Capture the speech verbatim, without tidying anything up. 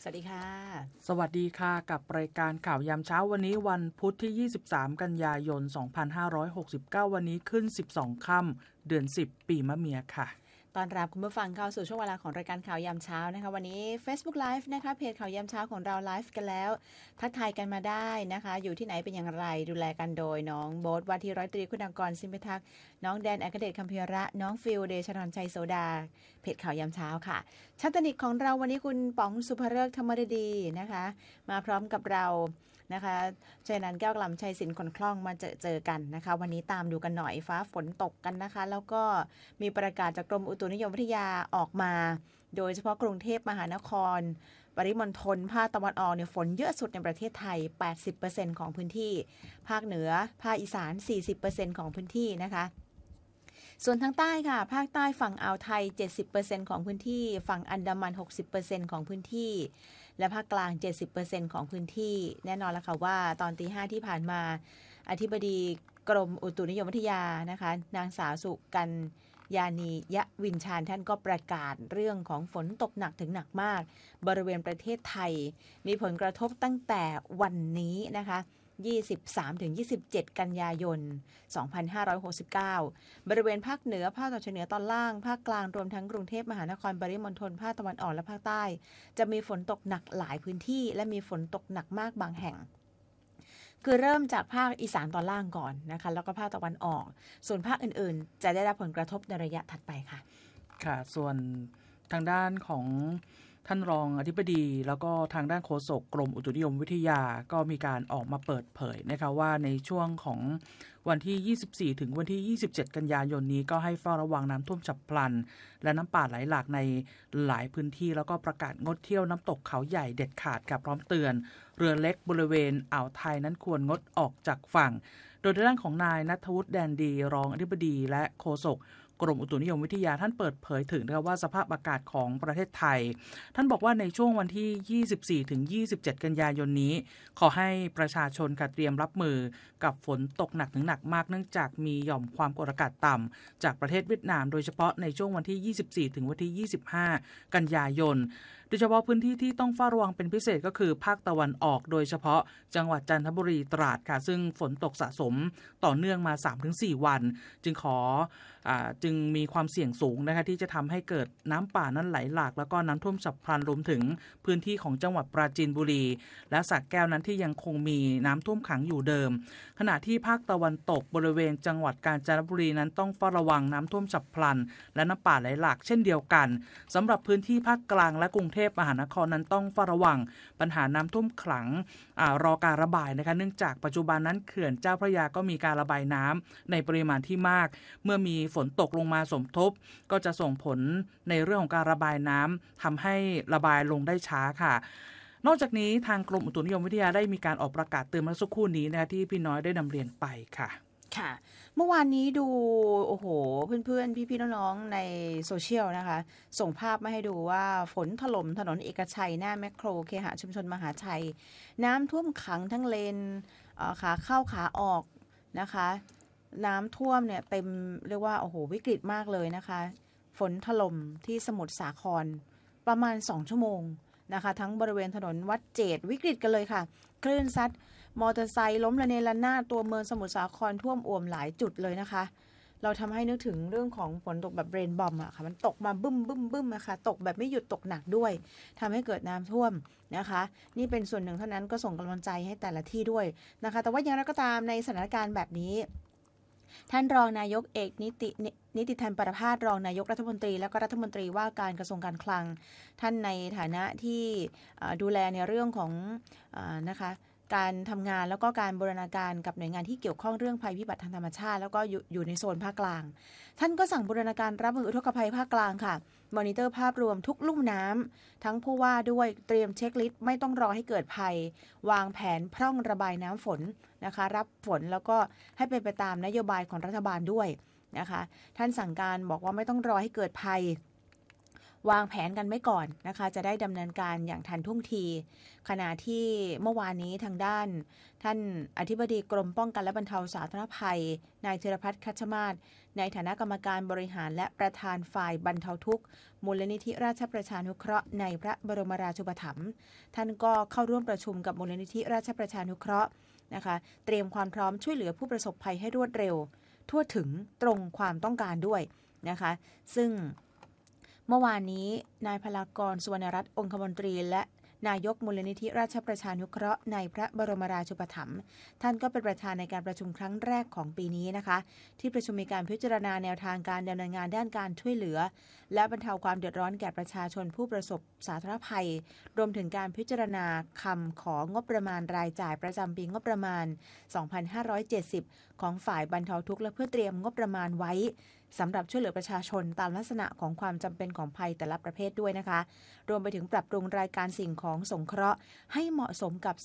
วัสดีค่ะสวัสดีค่ะกับรายการข่าวยามเช้าวันนี้วันพุธที่ยี่สิบสามกันยายนสองพันห้าร้อยหกสิบเก้าวันนี้ขึ้นสิบสองค่ำเดือนสิบปีมะเมียค่ะตอนรับคุณผู้ฟังเข้าสู่ช่วงเวลาของรายการข่าวยามเช้านะคะวันนี้ Facebook Live นะคะเพจข่าวยามเช้าของเราไลฟ์กันแล้วทักทายกันมาได้นะคะอยู่ที่ไหนเป็นอย่างไรดูแลกันโดยน้องโบ๊ทว่าที่ร้อยตรีคุณากรสิมพิทักษ์น้องแดนอัครเดชคำเพียระน้องฟิลเดชธรชัยโสดาเพจข่าวยามเช้าค่ะชัตตนิกของเราวันนี้คุณป๋องสุภฤกษ์ธรรมฤดีนะคะมาพร้อมกับเรานะคะชัยนันท์แก้วกล่ำชัยศิลป์คนคล่องมาเจอเจอกันนะคะวันนี้ตามดูกันหน่อยฟ้าฝนตกกันนะคะแล้วก็มีประกาศจากกรมอุตุนิยมวิทยาออกมาโดยเฉพาะกรุงเทพมหานครปริมณฑลภาคตะวันออกเนี่ยฝนเยอะสุดในประเทศไทย แปดสิบเปอร์เซ็นต์ ของพื้นที่ภาคเหนือภาคอีสาน สี่สิบเปอร์เซ็นต์ ของพื้นที่นะคะส่วนทางใต้ค่ะภาคใต้ฝั่งอ่าวไทย เจ็ดสิบเปอร์เซ็นต์ ของพื้นที่ฝั่งอันดามัน หกสิบเปอร์เซ็นต์ ของพื้นที่และภาคกลาง เจ็ดสิบเปอร์เซ็นต์ ของพื้นที่แน่นอนแล้วค่ะว่าตอนตีห้าที่ผ่านมาอธิบดีกรมอุตุนิยมวิทยานะคะนางสาวสุกันยานียะวินชาญท่านก็ประกาศเรื่องของฝนตกหนักถึงหนักมากบริเวณประเทศไทยมีผลกระทบตั้งแต่วันนี้นะคะยี่สิบสามถึงยี่สิบเจ็ด กันยายน สองพันห้าร้อยหกสิบเก้า บริเวณภาคเหนือภาคตะวันออกเฉียงเหนือตอนล่างภาคกลางรวมทั้งกรุงเทพมหานครปริมณฑลภาคตะวันออกและภาคใต้จะมีฝนตกหนักหลายพื้นที่และมีฝนตกหนักมากบางแห่งคือเริ่มจากภาคอีสานตอนล่างก่อนนะคะแล้วก็ภาคตะวันออกส่วนภาคอื่นๆจะได้รับผลกระทบในระยะถัดไปค่ะค่ะส่วนทางด้านของท่านรองอธิบดีแล้วก็ทางด้านโฆษกกรมอุตุนิยมวิทยาก็มีการออกมาเปิดเผยนะคะว่าในช่วงของวันที่ยี่สิบสี่ถึงวันที่ยี่สิบเจ็ดกันยายนนี้ก็ให้เฝ้าระวังน้ำท่วมฉับพลันและน้ำป่าไหลหลากในหลายพื้นที่แล้วก็ประกาศงดเที่ยวน้ำตกเขาใหญ่เด็ดขาดกับพร้อมเตือนเรือเล็กบริเวณอ่าวไทยนั้นควรงดออกจากฝั่งโดยด้านของนายณัฐวุฒิแดนดีรองอธิบดีและโฆษกกรมอุตุนิยมวิทยาท่านเปิดเผยถึงนะคะว่าสภาพอากาศของประเทศไทยท่านบอกว่าในช่วงวันที่ยี่สิบสี่ถึงยี่สิบเจ็ดกันยายนนี้ขอให้ประชาชนค่ะเตรียมรับมือกับฝนตกหนักถึงหนักมากเนื่องจากมีหย่อมความกดอากาศต่ำจากประเทศเวียดนามโดยเฉพาะในช่วงวันที่ยี่สิบสี่ถึงวันที่ยี่สิบห้ากันยายนโดยเฉพาะพื้นที่ที่ต้องเฝ้าระวังเป็นพิเศษก็คือภาคตะวันออกโดยเฉพาะจังหวัดจันทบุรีตราดค่ะซึ่งฝนตกสะสมต่อเนื่องมา สามถึงสี่ วันจึงขออ่าจึงมีความเสี่ยงสูงนะคะที่จะทำให้เกิดน้ำป่านั้นไหลหลากแล้วก็น้ำท่วมฉับพลันรวมถึงพื้นที่ของจังหวัดปราจีนบุรีและสระแก้วนั้นที่ยังคงมีน้ำท่วมขังอยู่เดิมขณะที่ภาคตะวันตกบริเวณจังหวัดกาญจนบุรีนั้นต้องเฝ้าระวังน้ำท่วมฉับพลันและน้ำป่าไหลหลากเช่นเดียวกันสำหรับพื้นที่ภาคกลางและกรุงเทพมหานครนั้นต้องเฝ้าระวังปัญหาน้ำท่วมขังอ่ารอการระบายนะคะเนื่องจากปัจจุบันนั้นเขื่อนเจ้าพระยาก็มีการระบายน้ำในปริมาณที่มากเมื่อมีฝนตกลงมาสมทบก็จะส่งผลในเรื่องของการระบายน้ำทำให้ระบายลงได้ช้าค่ะนอกจากนี้ทางกรมอุตุนิยมวิทยาได้มีการออกประกาศเตือนเมื่อสักครู่นี้นะคะที่พี่น้อยได้นำเรียนไปค่ะค่ะเมื่อวานนี้ดูโอ้โหเพื่อนๆพี่ๆน้องๆในโซเชียลนะคะส่งภาพมาให้ดูว่าฝนถล่มถนนเอกชัยหน้าแมคโครเคหะชุมชนมหาชัยน้ำท่วมขังทั้งเลนขาเข้าขาออกนะคะน้ำท่วมเนี่ยเต็มเรียกว่าโอ้โหวิกฤตมากเลยนะคะฝนถล่มที่สมุทรสาครประมาณสองชั่วโมงนะคะทั้งบริเวณถนนวัดเจดวิกฤตกันเลยค่ะคลื่นซัดมอเตอร์ไซค์ล้มระเนระนาดตัวเมืองสมุทรสาครท่วมอ่วมหลายจุดเลยนะคะเราทำให้นึกถึงเรื่องของฝนตกแบบเรนบอมอะค่ะมันตกมาบึ้มบึ้มบึ้มนะคะตกแบบไม่หยุดตกหนักด้วยทำให้เกิดน้ำท่วมนะคะนี่เป็นส่วนหนึ่งเท่านั้นก็ส่งกำลังใจให้แต่ละที่ด้วยนะคะแต่ว่าอย่างไรก็ตามในสถานการณ์แบบนี้ท่านรองนายกเอกนิตินิติธันประภาสรองนายกรัฐมนตรีและก็รัฐมนตรีว่าการกระทรวงการคลังท่านในฐานะที่ดูแลในเรื่องของนะคะการทำงานแล้วก็การบูรณาการกับหน่วยงานที่เกี่ยวข้องเรื่องภัยพิบัติทางธรรมชาติแล้วก็อยู่อยู่ในโซนภาคกลางท่านก็สั่งบูรณาการรับมืออุทกภัยภาคกลางค่ะมอนิเตอร์ภาพรวมทุกลุ่มน้ำทั้งผู้ว่าด้วยเตรียมเช็คลิสต์ไม่ต้องรอให้เกิดภัยวางแผนพร่องระบายน้ำฝนนะคะรับฝนแล้วก็ให้เป็นไปตามนโยบายของรัฐบาลด้วยนะคะท่านสั่งการบอกว่าไม่ต้องรอให้เกิดภัยวางแผนกันไว้ก่อนนะคะจะได้ดำเนินการอย่างทันท่วงทีขณะที่เมื่อวานนี้ทางด้านท่านอธิบดีกรมป้องกันและบรรเทาสาธารณภัยนายธีรพัฒน์คัชมาศในฐานะกรรมการบริหารและประธานฝ่ายบรรเทาทุกข์มูลนิธิราชประชานุเคราะห์ในพระบรมราชูปถัมภ์ท่านก็เข้าร่วมประชุมกับมูลนิธิราชประชานุเคราะห์นะคะเตรียมความพร้อมช่วยเหลือผู้ประสบภัยให้รวดเร็วทั่วถึงตรงความต้องการด้วยนะคะซึ่งเมื่อวานนี้นายพลากรสุวรรณรัตน์องคมนตรีและนายกมูลนิธิราชประชานุเคราะห์ในพระบรมราชูปถัมภ์ท่านก็เป็นประธานในการประชุมครั้งแรกของปีนี้นะคะที่ประชุมมีการพิจารณาแนวทางการดำเนินงานด้านการช่วยเหลือและบรรเทาความเดือดร้อนแก่ประชาชนผู้ประสบสาธารณภัยรวมถึงการพิจารณาคำของงบประมาณรายจ่ายประจำปีงบประมาณสองพันห้าร้อยเจ็ดสิบของฝ่ายบรรเทาทุกข์และเพื่อเตรียมงบประมาณไว้สำหรับช่วยเหลือประชาชนตามลักษณะของความจำเป็นของภัยแต่ละประเภทด้วยนะคะรวมไปถึงปรับปรุงรายการสิ่งของสงเคราะห์ให้เหมาะสมกับ